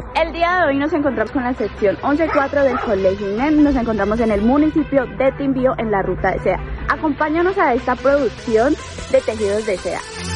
El día de hoy nos encontramos con la sección 11.4 del Colegio INEM. Nos encontramos en el municipio de Timbío en la ruta de seda. Acompáñanos a esta producción de tejidos de seda.